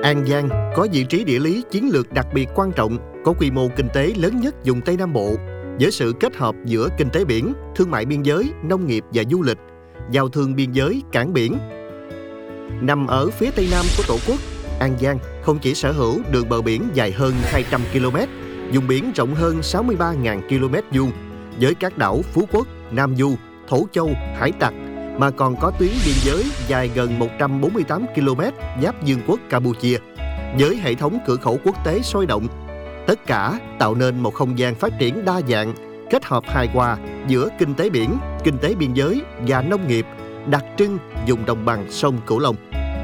An Giang có vị trí địa lý chiến lược đặc biệt quan trọng, có quy mô kinh tế lớn nhất vùng Tây Nam Bộ, với sự kết hợp giữa kinh tế biển, thương mại biên giới, nông nghiệp và du lịch, giao thương biên giới, cảng biển. Nằm ở phía Tây Nam của Tổ quốc, An Giang không chỉ sở hữu đường bờ biển dài hơn 200 km, vùng biển rộng hơn 63.000 km vuông, với các đảo Phú Quốc, Nam Du, Thổ Châu, Hải Tặc, mà còn có tuyến biên giới dài gần 148 km giáp Vương quốc Campuchia, với hệ thống cửa khẩu quốc tế sôi động. Tất cả tạo nên một không gian phát triển đa dạng, kết hợp hài hòa giữa kinh tế biển, kinh tế biên giới và nông nghiệp, đặc trưng vùng đồng bằng sông Cửu Long.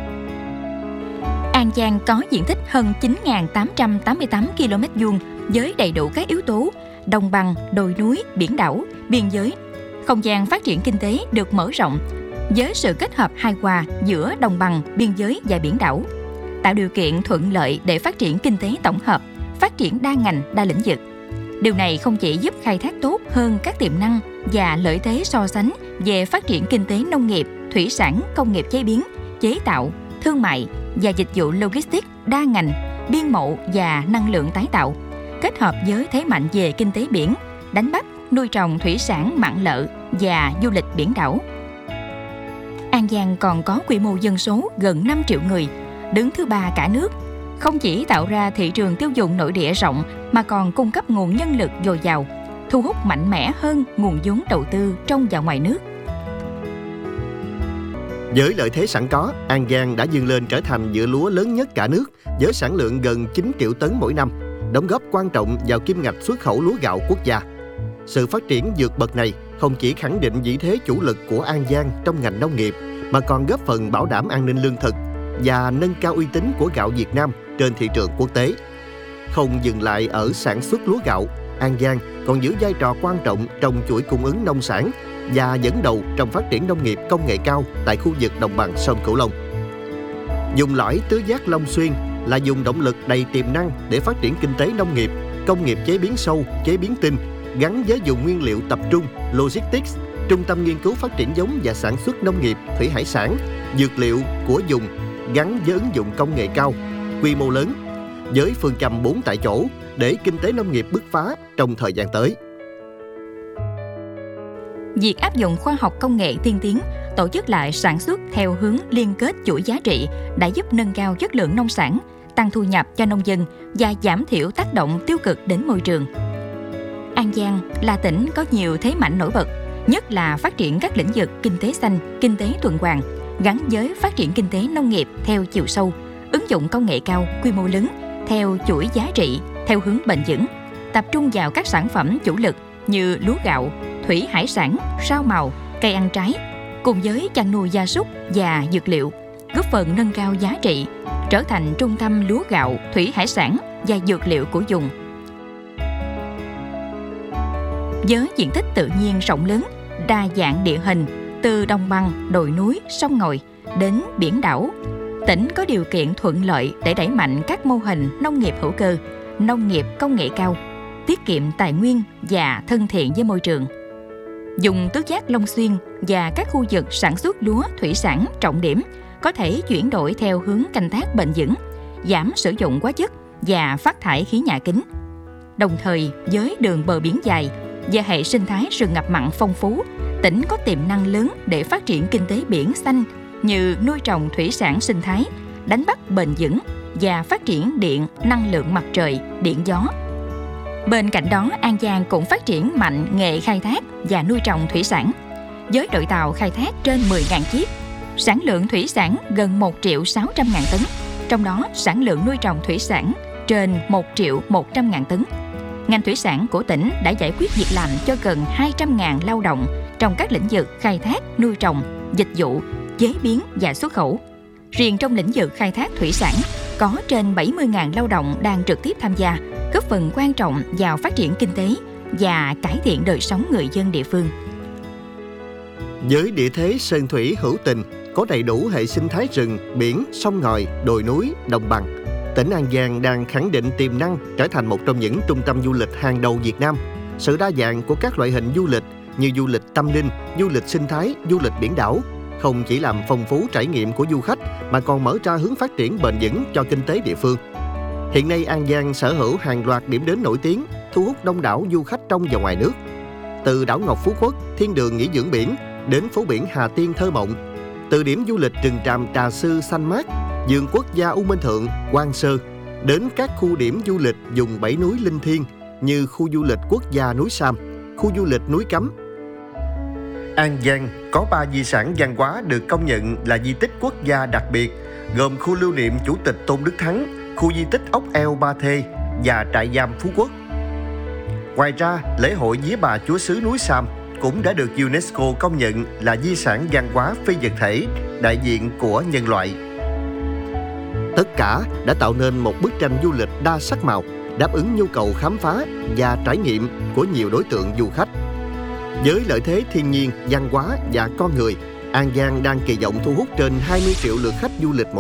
An Giang có diện tích hơn 9.888 km vuông với đầy đủ các yếu tố đồng bằng, đồi núi, biển đảo, biên giới. Không gian phát triển kinh tế được mở rộng với sự kết hợp hài hòa giữa đồng bằng, biên giới và biển đảo, tạo điều kiện thuận lợi để phát triển kinh tế tổng hợp, phát triển đa ngành, đa lĩnh vực. Điều này không chỉ giúp khai thác tốt hơn các tiềm năng và lợi thế so sánh về phát triển kinh tế nông nghiệp, thủy sản, công nghiệp chế biến, chế tạo, thương mại và dịch vụ logistics đa ngành, biên mậu và năng lượng tái tạo, kết hợp với thế mạnh về kinh tế biển, đánh bắt, nuôi trồng thủy sản mặn lợ và du lịch biển đảo. An Giang còn có quy mô dân số gần 5 triệu người, đứng thứ 3 cả nước. Không chỉ tạo ra thị trường tiêu dùng nội địa rộng mà còn cung cấp nguồn nhân lực dồi dào, thu hút mạnh mẽ hơn nguồn vốn đầu tư trong và ngoài nước. Với lợi thế sẵn có, An Giang đã vươn lên trở thành vựa lúa lớn nhất cả nước với sản lượng gần 9 triệu tấn mỗi năm, đóng góp quan trọng vào kim ngạch xuất khẩu lúa gạo quốc gia. Sự phát triển vượt bậc này không chỉ khẳng định vị thế chủ lực của An Giang trong ngành nông nghiệp, mà còn góp phần bảo đảm an ninh lương thực và nâng cao uy tín của gạo Việt Nam trên thị trường quốc tế. Không dừng lại ở sản xuất lúa gạo, An Giang còn giữ vai trò quan trọng trong chuỗi cung ứng nông sản và dẫn đầu trong phát triển nông nghiệp công nghệ cao tại khu vực đồng bằng sông Cửu Long. Vùng lõi tứ giác Long Xuyên là vùng động lực đầy tiềm năng để phát triển kinh tế nông nghiệp, công nghiệp chế biến sâu, chế biến tinh, gắn với vùng nguyên liệu tập trung, logistics, trung tâm nghiên cứu phát triển giống và sản xuất nông nghiệp, thủy hải sản, dược liệu của vùng, gắn với ứng dụng công nghệ cao, quy mô lớn, với phương châm 4 tại chỗ để kinh tế nông nghiệp bứt phá trong thời gian tới. Việc áp dụng khoa học công nghệ tiên tiến, tổ chức lại sản xuất theo hướng liên kết chuỗi giá trị đã giúp nâng cao chất lượng nông sản, tăng thu nhập cho nông dân và giảm thiểu tác động tiêu cực đến môi trường. An Giang là tỉnh có nhiều thế mạnh nổi bật, nhất là phát triển các lĩnh vực kinh tế xanh, kinh tế tuần hoàn, gắn với phát triển kinh tế nông nghiệp theo chiều sâu, ứng dụng công nghệ cao quy mô lớn theo chuỗi giá trị theo hướng bền vững, tập trung vào các sản phẩm chủ lực như lúa gạo, thủy hải sản, rau màu, cây ăn trái, cùng với chăn nuôi gia súc và dược liệu, góp phần nâng cao giá trị, trở thành trung tâm lúa gạo, thủy hải sản và dược liệu của vùng. Với diện tích tự nhiên rộng lớn, đa dạng địa hình, từ đồng bằng, đồi núi, sông ngòi đến biển đảo, tỉnh có điều kiện thuận lợi để đẩy mạnh các mô hình nông nghiệp hữu cơ, nông nghiệp công nghệ cao, tiết kiệm tài nguyên và thân thiện với môi trường. Vùng tứ giác Long Xuyên và các khu vực sản xuất lúa thủy sản trọng điểm có thể chuyển đổi theo hướng canh tác bền vững, giảm sử dụng hóa chất và phát thải khí nhà kính. Đồng thời, với đường bờ biển dài và hệ sinh thái rừng ngập mặn phong phú, tỉnh có tiềm năng lớn để phát triển kinh tế biển xanh như nuôi trồng thủy sản sinh thái, đánh bắt bền vững và phát triển điện, năng lượng mặt trời, điện gió. Bên cạnh đó, An Giang cũng phát triển mạnh nghề khai thác và nuôi trồng thủy sản, với đội tàu khai thác trên 10.000 chiếc, sản lượng thủy sản gần 1.600.000 tấn, trong đó sản lượng nuôi trồng thủy sản trên 1.100.000 tấn. Ngành thủy sản của tỉnh đã giải quyết việc làm cho gần 200.000 lao động trong các lĩnh vực khai thác, nuôi trồng, dịch vụ, chế biến và xuất khẩu. Riêng trong lĩnh vực khai thác thủy sản, có trên 70.000 lao động đang trực tiếp tham gia, góp phần quan trọng vào phát triển kinh tế và cải thiện đời sống người dân địa phương. Với địa thế sơn thủy hữu tình, có đầy đủ hệ sinh thái rừng, biển, sông ngòi, đồi núi, đồng bằng, tỉnh An Giang đang khẳng định tiềm năng trở thành một trong những trung tâm du lịch hàng đầu Việt Nam. Sự đa dạng của các loại hình du lịch như du lịch tâm linh, du lịch sinh thái, du lịch biển đảo không chỉ làm phong phú trải nghiệm của du khách mà còn mở ra hướng phát triển bền vững cho kinh tế địa phương. Hiện nay An Giang sở hữu hàng loạt điểm đến nổi tiếng, thu hút đông đảo du khách trong và ngoài nước. Từ đảo Ngọc Phú Quốc, thiên đường nghỉ dưỡng biển, đến phố biển Hà Tiên thơ mộng. Từ điểm du lịch rừng tràm Trà Sư xanh mát, vườn quốc gia U Minh Thượng, Quan Sơ, đến các khu điểm du lịch vùng 7 núi linh thiêng như khu du lịch quốc gia núi Sam, khu du lịch núi Cấm. An Giang có 3 di sản văn hóa được công nhận là di tích quốc gia đặc biệt, gồm khu lưu niệm Chủ tịch Tôn Đức Thắng, khu di tích ốc eo Ba Thê và trại giam Phú Quốc. Ngoài ra, lễ hội Vía Bà Chúa xứ núi Sam cũng đã được UNESCO công nhận là di sản văn hóa phi vật thể đại diện của nhân loại. Tất cả đã tạo nên một bức tranh du lịch đa sắc màu, đáp ứng nhu cầu khám phá và trải nghiệm của nhiều đối tượng du khách. Với lợi thế thiên nhiên, văn hóa và con người, An Giang đang kỳ vọng thu hút trên 20 triệu lượt khách du lịch mỗi